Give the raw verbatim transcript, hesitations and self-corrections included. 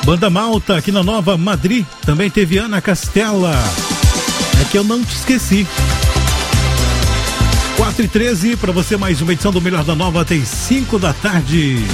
Banda Malta, aqui na Nova Madrid. Também teve Ana Castela. É que eu não te esqueci. quatro e treze, para você mais uma edição do Melhor da Nova até as cinco da tarde.